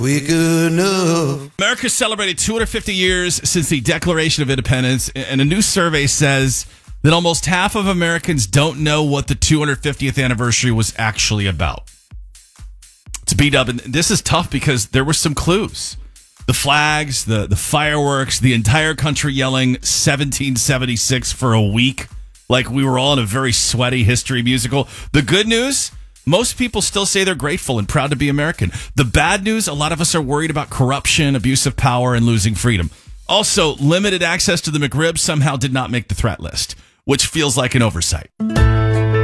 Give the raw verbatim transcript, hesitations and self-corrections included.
We good enough. America celebrated two hundred fifty years since the Declaration of Independence, and a new survey says that almost half of Americans don't know what the two hundred fiftieth anniversary was actually about. It's B-Dub, and this is tough because there were some clues. The flags, the, the fireworks, the entire country yelling seventeen seventy-six for a week, like we were all in a very sweaty history musical. The good news, most people still say they're grateful and proud to be American. The bad news, a lot of us are worried about corruption, abuse of power, and losing freedom. Also, limited access to the McRib somehow did not make the threat list, which feels like an oversight.